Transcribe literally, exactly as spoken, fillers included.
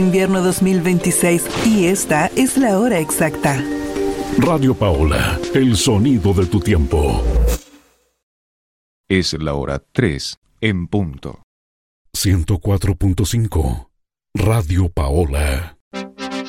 Invierno dos mil veintiséis y esta es la hora exacta. Radio Paola, el sonido de tu tiempo. Es la hora tres en punto. ciento cuatro punto cinco. Radio Paola.